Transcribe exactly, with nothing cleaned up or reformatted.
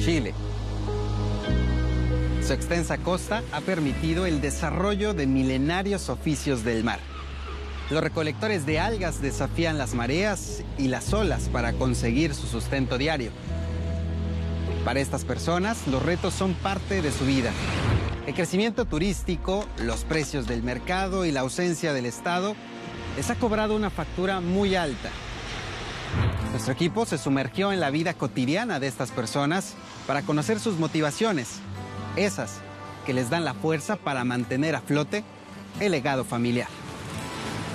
Chile. Su extensa costa ha permitido el desarrollo de milenarios oficios del mar. Los recolectores de algas desafían las mareas y las olas para conseguir su sustento diario. Para estas personas, los retos son parte de su vida. El crecimiento turístico, los precios del mercado y la ausencia del Estado les ha cobrado una factura muy alta. Nuestro equipo se sumergió en la vida cotidiana de estas personas para conocer sus motivaciones, esas que les dan la fuerza para mantener a flote el legado familiar.